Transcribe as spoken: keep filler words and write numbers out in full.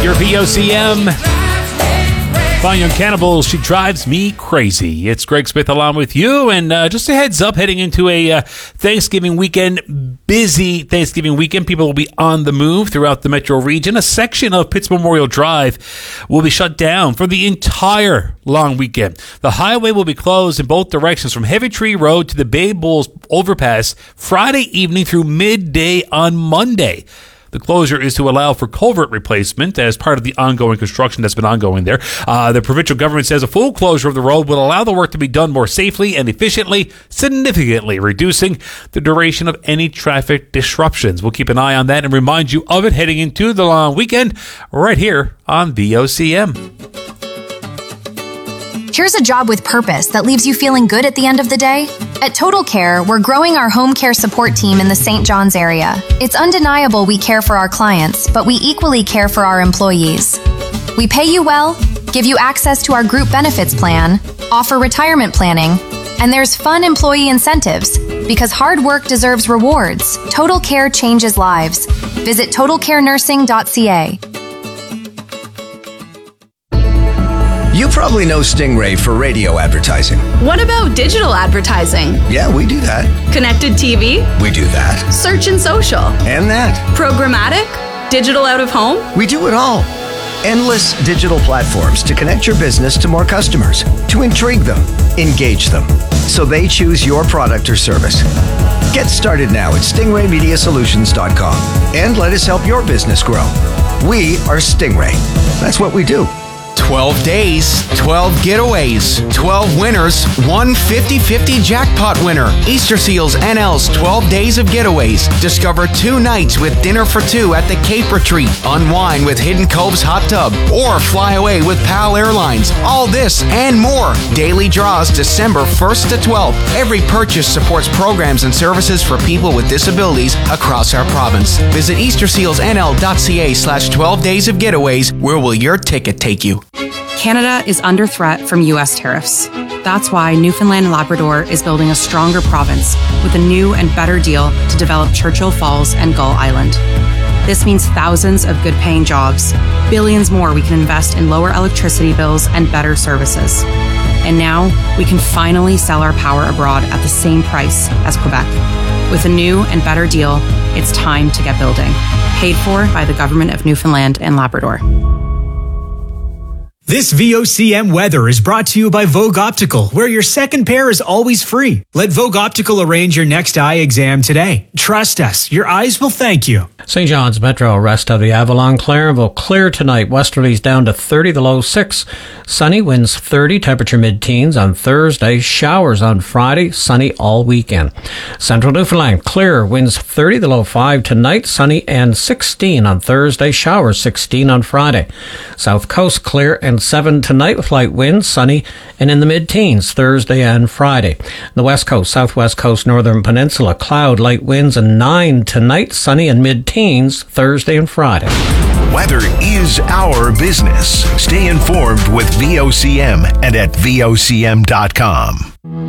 Your V O C M. Fine Young Cannibals, She Drives Me Crazy. It's Greg Smith along with you, and uh, just a heads up, heading into a uh, Thanksgiving weekend, busy Thanksgiving weekend. People will be on the move throughout the metro region. A section of Pitts Memorial Drive will be shut down for the entire long weekend. The highway will be closed in both directions from Heavy Tree Road to the Bay Bulls overpass Friday evening through midday on Monday. The closure is to allow for culvert replacement as part of the ongoing construction that's been ongoing there. Uh, the provincial government says a full closure of the road will allow the work to be done more safely and efficiently, significantly reducing the duration of any traffic disruptions. We'll keep an eye on that and remind you of it heading into the long weekend right here on V O C M. Here's a job with purpose that leaves you feeling good at the end of the day. At Total Care, we're growing our home care support team in the Saint John's area. It's undeniable we care for our clients, but we equally care for our employees. We pay you well, give you access to our group benefits plan, offer retirement planning, and there's fun employee incentives. Because hard work deserves rewards, Total Care changes lives. Visit total care nursing dot c a. You probably know Stingray for radio advertising. What about digital advertising? Yeah, we do that. Connected T V? We do that. Search and social? And that. Programmatic? Digital out of home? We do it all. Endless digital platforms to connect your business to more customers, to intrigue them, engage them, so they choose your product or service. Get started now at stingray media solutions dot com and let us help your business grow. We are Stingray. That's what we do. twelve days, twelve getaways, twelve winners, one fifty-fifty jackpot winner. Easter Seals N L's twelve Days of Getaways. Discover two nights with dinner for two at the Cape Retreat. Unwind with Hidden Cove's Hot Tub. Or fly away with PAL Airlines. All this and more. Daily draws December first to twelfth. Every purchase supports programs and services for people with disabilities across our province. Visit easter seals n l dot c a slash twelve days of getaways. Where will your ticket take you? Canada is under threat from U S tariffs. That's why Newfoundland and Labrador is building a stronger province with a new and better deal to develop Churchill Falls and Gull Island. This means thousands of good-paying jobs, billions more we can invest in lower electricity bills and better services. And now we can finally sell our power abroad at the same price as Quebec. With a new and better deal, it's time to get building. Paid for by the Government of Newfoundland and Labrador. This V O C M weather is brought to you by Vogue Optical, where your second pair is always free. Let Vogue Optical arrange your next eye exam today. Trust us, your eyes will thank you. Saint John's Metro, rest of the Avalon, Clarenville, clear tonight. Westerlies down to thirty, the low six. Sunny, winds thirty, temperature mid-teens on Thursday. Showers on Friday, sunny all weekend. Central Newfoundland, clear, winds thirty, the low five tonight. Sunny and sixteen on Thursday. Showers sixteen on Friday. South Coast, clear and seven tonight with light winds, sunny and in the mid-teens Thursday and Friday. The West Coast, Southwest Coast, Northern Peninsula, cloud, light winds, and nine tonight, sunny and mid-teens Thursday and Friday. Weather is our business. Stay informed with V O C M and at V O C M dot com.